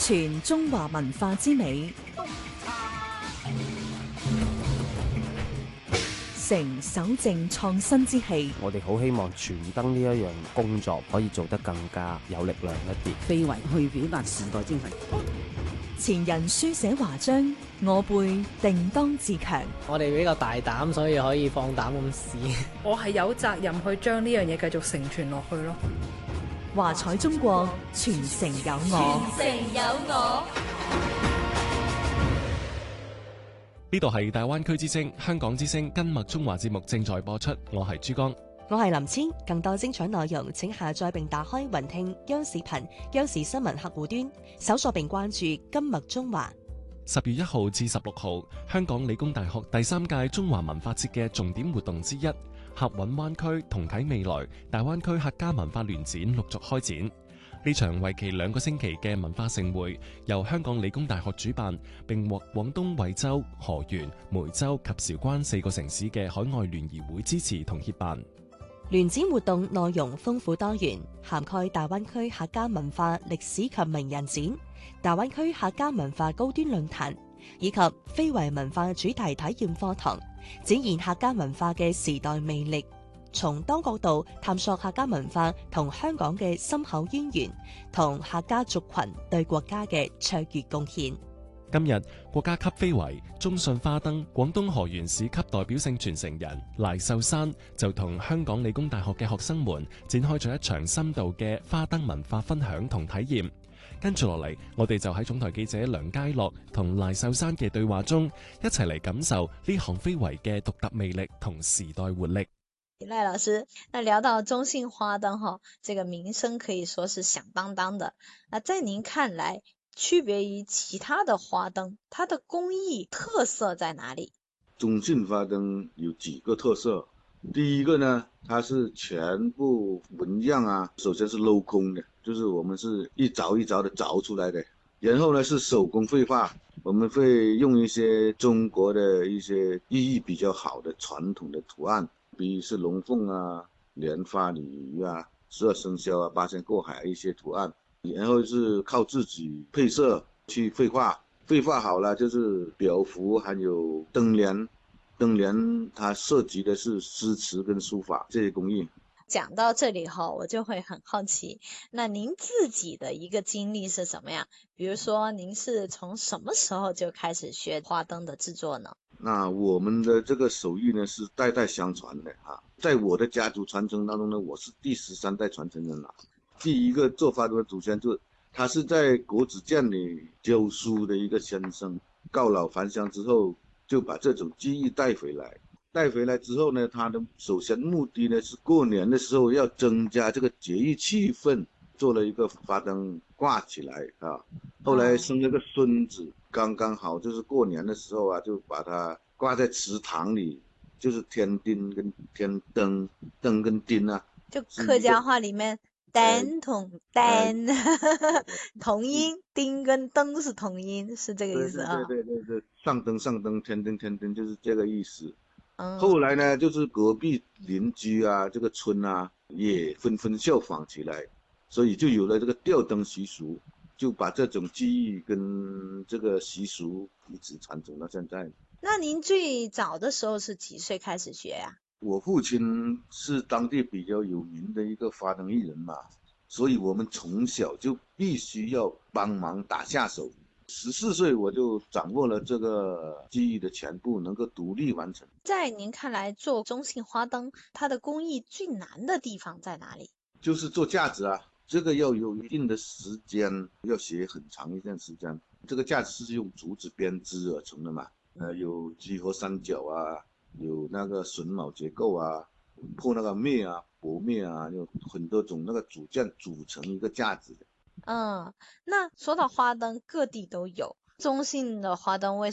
傳中華文化之美，成守正創新之氣。 我哋好希望傳燈呢一樣工作可以做得更加有力量一啲， 非遺去表達時代精神。 前人書寫華章，我輩定當自強。 我哋比較大膽，所以可以放膽咁試。 我係有責任去將呢樣嘢繼續承傳落去咯。 華彩中國，傳承有我。 傳承有我。 呢度係大灣區之聲、香港之聲跟麥中華節目正在播出，我係珠江， 我係林千。更多精彩內容請下載並打開雲聽央視頻、央視新聞客戶端，搜索並關注跟麥中華。 10月1號至16號，香港理工大學第3屆中華文化節嘅重點活動之一，合韻灣區同體未來大灣區客家文化聯展陸續開展。呢場為期2個星期嘅文化盛會，由香港理工大學主辦，並獲廣東惠州、河源、梅州及韶關4個城市嘅海外聯誼會支持同協辦。 聯展活動內容豐富多元，涵蓋大灣區客家文化歷史及名人展、大灣區客家文化高端論壇，以及非遺文化主題體驗課堂，展現客家文化嘅時代魅力。從多角度探索客家文化同香港嘅深厚淵源，同客家族群對國家嘅卓越貢獻。 今日國家級非遺中信花燈廣東河源市級代表性傳承人賴秀山就同香港理工大學嘅學生們展開咗一場深度嘅花燈文化分享同體驗。跟住落嚟，我哋就喺總台記者梁佳樂同賴秀山嘅對話中，一齊嚟感受呢項非遺嘅獨特魅力同時代活力。 賴老師，那聊到中信花燈這個名聲可以說是響當當的。那在您看來，區別於其他的花燈，它的工藝特色在哪裡？ 中信花燈有幾個特色，第一個呢，它是全部紋樣啊，首先是鏤空的，就是我們是一鑿一鑿的鑿出來的，然後呢是手工繪畫，我們會用一些中國的一些意義比較好的傳統的圖案，比如是龍鳳啊、蓮花鯉魚啊、12生肖啊、八仙過海一些圖案，然後是靠自己配色去繪畫，繪畫好了就是表符，還有燈簾，燈簾它涉及的是詩詞跟書法這些工藝。 講到這裡我就會很好奇，那您自己的一個經歷是什麼呀？比如說您是從什麼時候就開始學花燈的製作呢？ 那我們的這個手藝呢是代代相傳的啊，在我的家族傳承當中呢，我是第13代傳承人了。第一個做花燈的祖先他是在國子監裏教書的一個先生，告老還鄉之後就把這種技藝帶回來。帶回來之後呢，他的首先目的呢是過年的時候要增加這個節日氣氛，做了一個花燈掛起來啊。後來生了個孫子，剛剛好就是過年的時候啊，就把它掛在祠堂裏，就是天丁跟天燈，燈跟丁啊， 就客家話裏面燈同燈同音，丁跟燈是同音，是這個意思啊？ 對，上燈上燈，天燈天燈，就是這個意思。後來呢，就是隔壁鄰居啊，這個村啊，也紛紛效仿起來，所以就有了這個吊燈習俗，就把這種技藝跟這個習俗一直傳承到現在。 那您最早的時候是幾歲開始學呀？ 我父親是當地比較有名的一個花燈藝人嘛，所以我們從小就必須要幫忙打下手。14歲我就掌握了這個技藝的全部，能夠獨立完成。 在您看來，做中信花燈，它的工藝最難的地方在哪裡？ 就是做架子啊，這個要有一定的時間，要學很長一段時間。這個架子是用竹子編織而成的嘛，有幾何三角啊，有那個榫卯結構啊，破那個篾啊、薄篾啊，有很多種那個組件組成一個架子的。 那說到花燈，各地都有，中信的花燈為